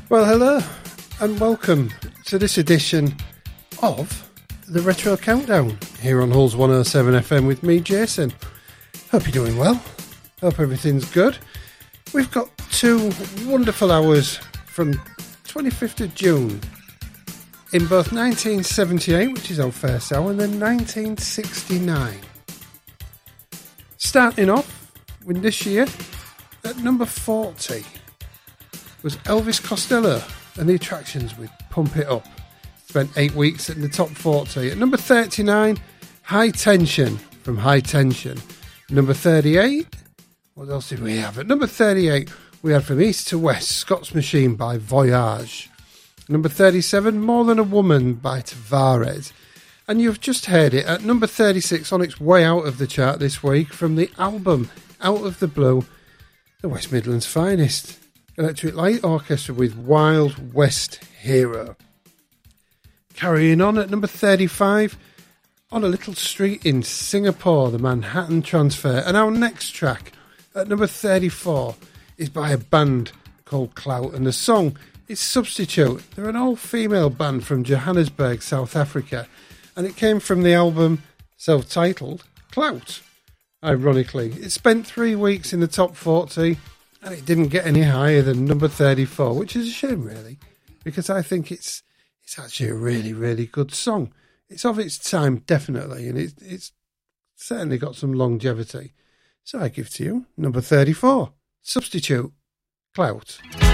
Well, hello and welcome to this edition of the Retro Countdown here on Hulls 107 FM with me, Jason. Hope you're doing well. Hope everything's good. We've got 2 wonderful hours from 25th of June in both 1978, which is our first hour, and then 1969. Starting off with this year at number 40 was Elvis Costello and the Attractions with Pump It Up. Spent 8 weeks in the top 40. At number 39, High Tension from High Tension. Number 38, what else did we have? At number 38, we had From East to West, Scots Machine by Voyage. Number 37, More Than a Woman by Tavares. And you've just heard it at number 36 on its way out of the chart this week from the album Out of the Blue, the West Midlands finest. Electric Light Orchestra with Wild West Hero. Carrying on at number 35, On a Little Street in Singapore, the Manhattan Transfer. And our next track at number 34 is by a band called Clout, and the song is Substitute. They're an all-female band from Johannesburg, South Africa, and it came from the album self-titled Clout. Ironically, it spent 3 weeks in the top 40, and it didn't get any higher than number 34, which is a shame, really, because I think it's actually a really, really good song. It's of its time, definitely, and it's certainly got some longevity. So I give to you number 34, Substitute, Clout.